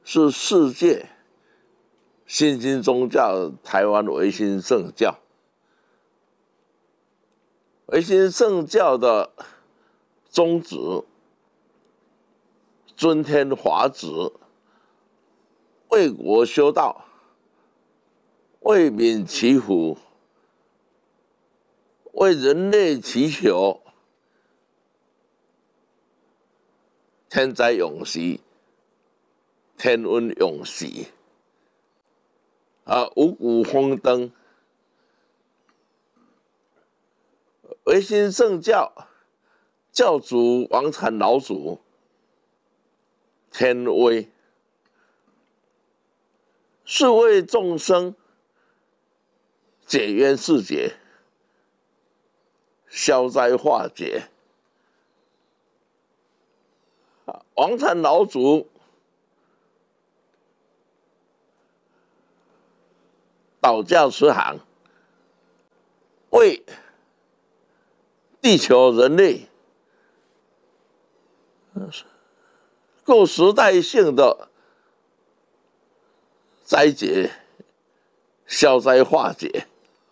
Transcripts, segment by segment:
是世界新兴宗教台湾维新圣教。维新圣教的宗旨，尊天华旨，为国修道，为民祈福，为人类祈求天灾永息，天温永息，五谷丰登。维新圣教教主王禅老祖天威，是为众生解冤释结，消灾化解。王禅老祖导教慈航，为地球人类各时代性的灾劫消灾化解，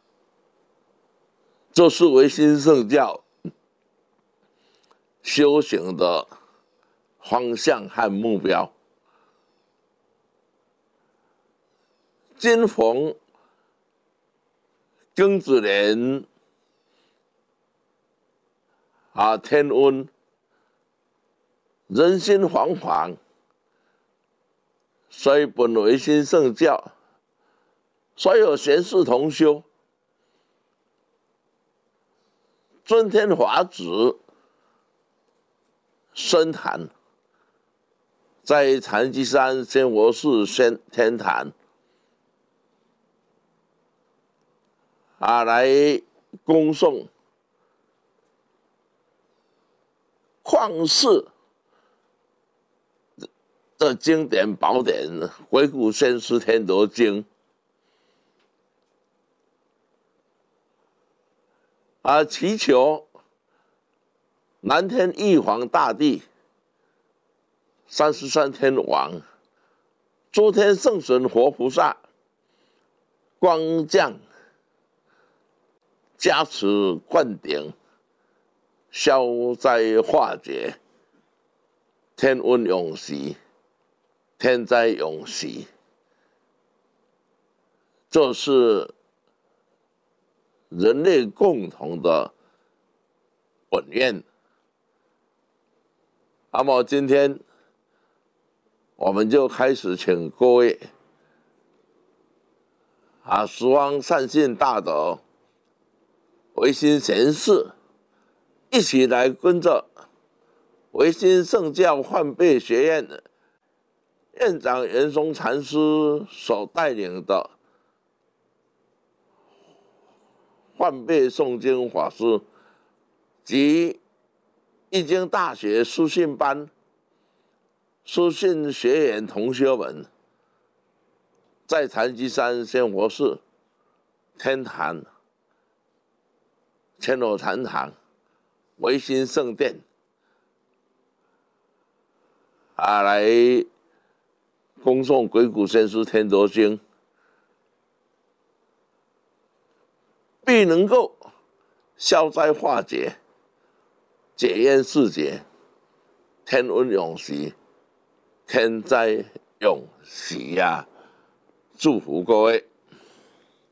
这是维新圣教修行的方向和目标。今逢庚子年天温，人心惶惶，所以本维新圣教所有贤士同修尊天华旨深坛，在禅机山仙佛寺天坛来恭送旷世的经典宝典《鬼谷先师天德经》祈求南天玉皇大帝、33天王、诸天圣神活菩萨光降加持灌顶，消灾化解，天温永息，天灾永息。这是人类共同的本愿。那么今天我们就开始请各位十方善信大德、维新贤士一起来跟着维新圣教换辈学院的院长袁松禅师所带领的换辈诵经法师及易经大学书信班书信学员同学们，在禅机山仙佛寺天坛千罗禅堂维新圣殿来恭诵《鬼谷先师天德经》，必能够消灾化解、解冤释结、天温永息、天灾永息呀！祝福各位。